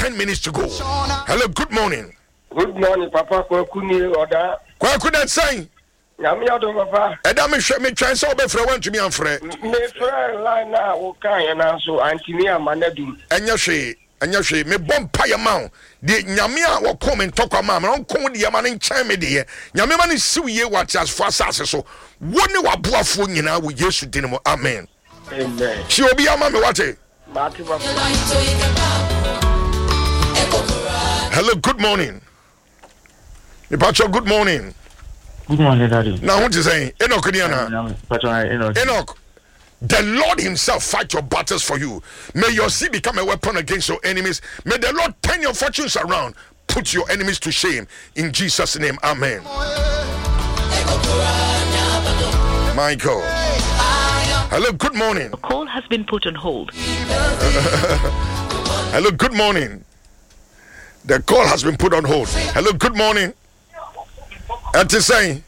10 minutes to go. Hello, good morning. Good morning, Papa. Kwakuni Oda. Kwakuda saying. Nyamia do Papa. Eda me try so be friend to me and friend. Me friend line na wo kan na so antini amanadu. Anya hwe me bom paye ma de nyame a wo kom ntokwa ma me onkom de ma ne nkyɛn me de nyame ma ne siwiye wate asfo asase so wo ne waboafo nyina wo Yesu din mu amen. Amen. Chi obi ama me wate. Hello, good morning. Ipacho, good morning. Good morning, Daddy. Now what you saying? Enoch Enoch. The Lord himself fight your battles for you. May your seed become a weapon against your enemies. May the Lord turn your fortunes around. Put your enemies to shame. In Jesus' name, amen. Michael. Hello, good morning. The call has been put on hold. Hello, good morning. The call has been put on hold. Hello, good morning. What you saying?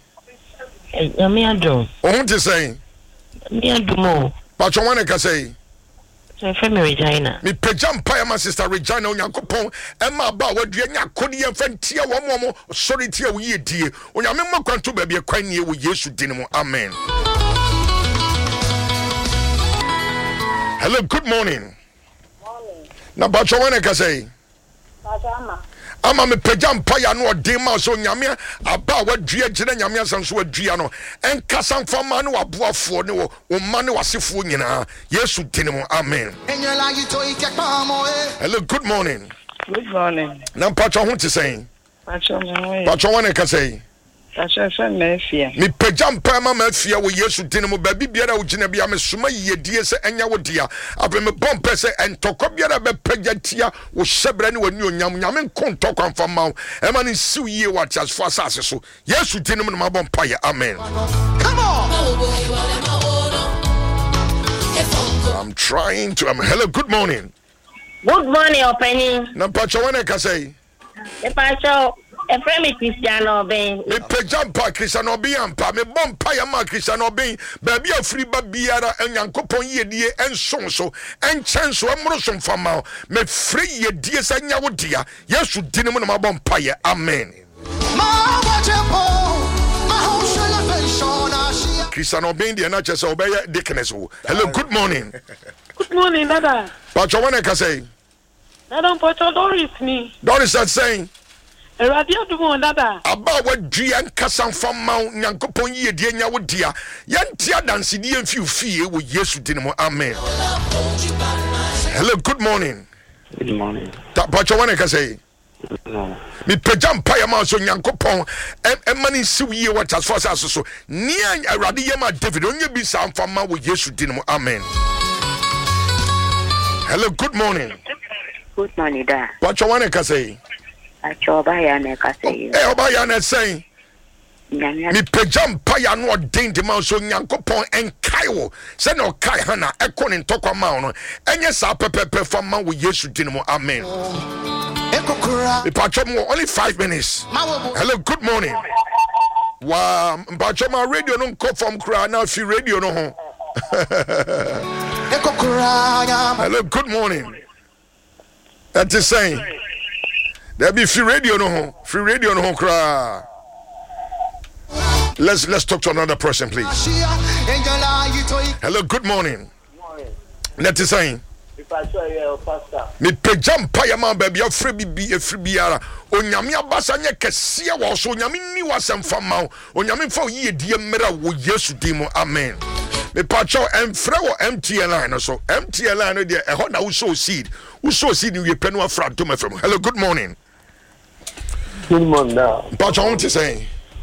What you saying? But you want to say? Regina. Me pejam pa my sister Regina Onyankopon Emma ba wadua nya kodi yemfantia wo mo sorry tia wo yedie onyame makwanto ba bia kwan nie wo Yesu din mu amen. Hello, good morning. Morning. Na ba cho wane ka say? Ama me pejam pa ya no odin ma so nyame aba wadua gina nyame asanso wadua no enkasa mfama no waboafo ne wo ma ne wasefo nyina Yesu din mu amen. Hello, good morning. Good morning. Na pacho ho te say? Pacho wane ka say? Me pejam pa ma mafia wo Yesu din mu ba bibiara wo gina bia me soma yedie se enya wo dia abe me bom pese entokọ biara be pejatia wo hyebra ne wani onyam nyame nkontokọ mfama e ma ne siw yie what as for asase so Yesu din mu ma bom pa ye amen. Come on. I'm trying to hello, good morning. Good morning, Openi. Na pacho wane ka say? The pacho a friend is Cristiano Ben. Me pejam pa Cristiano Ben pa me bom pa ya ma Cristiano Ben baby afri ba biara enyankopon yedie enson so enchen so emro so mfama me free yedie sanya wo dia Yesu din mu na ma bom pa ya amen. Cristiano Ben dia na chese obey deaconess wo. Hello, good morning. Good morning, Dada. Pacho wane ka say? Dada Pacho Doris ni. Doris is saying Radio Dumo Dada. Aba wadua nkasa mfama nyankopon yedie nya wo dia yantia dansidi emfi fie wo Yesu din mu amen. Hello, good morning. Good morning. Pacho wane ka say? No. Me pejam pa ya ma so nyankopon emani siwiye what as far as so nia awrade yema David onye bi sa mfama wo Yesu din mu amen. Hello, good morning. Good morning, da. Pacho wane ka say? Achoba ya ne ka say. Oba ya na say. Me pejam pa ya no den de ma so nyankopon enkai wo se na okai ha na ekọ ne ntokwa ma no enye sa pepepe fa ma wo Yesu din mu amen. Pacho mo only 5 minutes. Hello, good morning. Wow, Pacho ma radio no come from kra na fi radio no ho. Hello, good morning. That is saying there be free radio no ho kra. Let's talk to another person, please. Hello, good morning. That is saying me pejam pa ya ma baby afre biara onyame abasa nye kese wo so onyame ni wasem fama onyame fa yie die mmera wo Yesu din mu amen. Me pacho emfre wo MTN line so MTN line no de eho na wo sow seed we pe no afra dom FM. Hello, good morning. Good morning now. Pacho what you saying?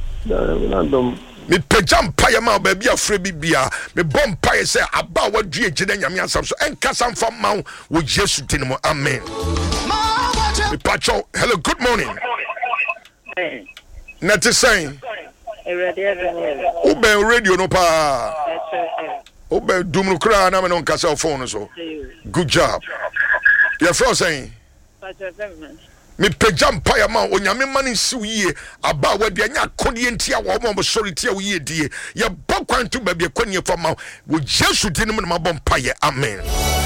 Me pejam pa ya ma baby afre bibia me bom pa ye say aba wadue gina nyame asam so enkasa mfa ma wo Yesu din mu amen. Me pacho hello, good morning. Net is saying Ube radio no pa Ube dumru kra na me no nkasa phone so good job. Your friend saying me pejam pa ya ma onyame mane siwiye aba wadua nya akodi entia wo mo sorry tia wo ye die ye bokwanto ba bia kwani fa ma wo Yesu din mu na mabom pa ye amen.